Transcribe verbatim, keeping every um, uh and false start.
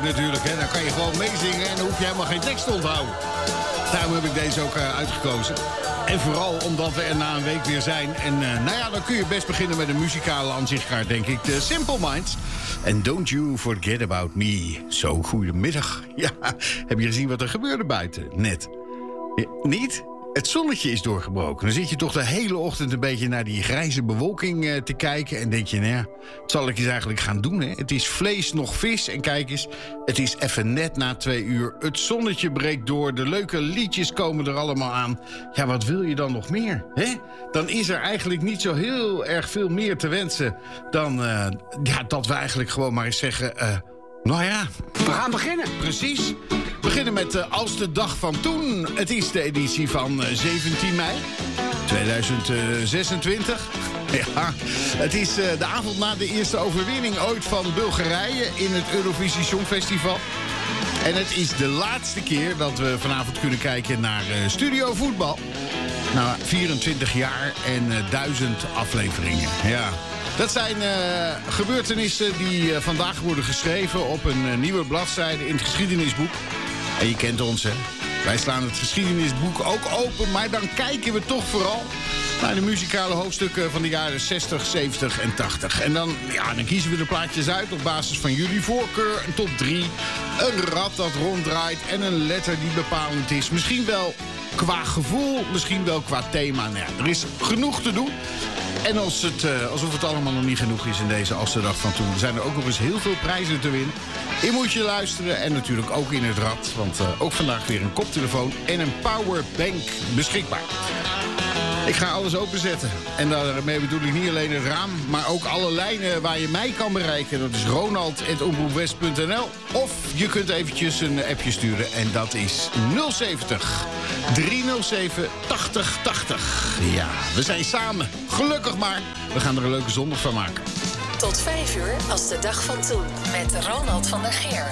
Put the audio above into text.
natuurlijk. Hè. Dan kan je gewoon meezingen en dan hoef je helemaal geen tekst te onthouden. Daarom heb ik deze ook uh, uitgekozen. En vooral omdat we er na een week weer zijn. En uh, nou ja, dan kun je best beginnen met een muzikale aanzichtkaart, denk ik. De Simple Minds. En Don't You Forget About Me. Zo, goedemiddag. Ja, heb je gezien wat er gebeurde buiten? Net. Ja, niet? Het zonnetje is doorgebroken. Dan zit je toch de hele ochtend een beetje naar die grijze bewolking uh, te kijken. En denk je, nou ja, wat zal ik eens eigenlijk gaan doen, hè? Het is vlees nog vis. En kijk eens, het is even net na twee uur. Het zonnetje breekt door. De leuke liedjes komen er allemaal aan. Ja, wat wil je dan nog meer, hè? Dan is er eigenlijk niet zo heel erg veel meer te wensen dan uh, ja, dat we eigenlijk gewoon maar eens zeggen... Uh, nou ja, we gaan beginnen. Precies. We beginnen met uh, Als de dag van toen. Het is de editie van uh, zeventien mei tweeduizend zesentwintig. Ja, het is uh, de avond na de eerste overwinning ooit van Bulgarije in het Eurovisie Songfestival. En het is de laatste keer dat we vanavond kunnen kijken naar uh, Studio Voetbal. Nou, vierentwintig jaar en uh, duizend afleveringen. Ja. Dat zijn uh, gebeurtenissen die uh, vandaag worden geschreven op een uh, nieuwe bladzijde in het geschiedenisboek. En je kent ons, hè. Wij slaan het geschiedenisboek ook open, maar dan kijken we toch vooral naar de muzikale hoofdstukken van de jaren zestig, zeventig en tachtig. En dan, ja, dan kiezen we de plaatjes uit op basis van jullie voorkeur. Een top drie, een rad dat ronddraait en een letter die bepalend is. Misschien wel qua gevoel, misschien wel qua thema. Nou ja, er is genoeg te doen. En als het, uh, alsof het allemaal nog niet genoeg is in deze Als de dag van toen... zijn er ook nog eens heel veel prijzen te winnen. Je moet je luisteren en natuurlijk ook in het rad. Want uh, ook vandaag weer een koptelefoon en een powerbank beschikbaar. Ik ga alles openzetten. En daarmee bedoel ik niet alleen het raam... maar ook alle lijnen waar je mij kan bereiken. Dat is ronald apenstaartje omroep west punt n l. Of je kunt eventjes een appje sturen. En dat is nul zeventig, driehonderdzeven, tachtig tachtig. Ja, we zijn samen. Gelukkig maar. We gaan er een leuke zondag van maken. Tot vijf uur als de dag van toen. Met Ronald van der Geer.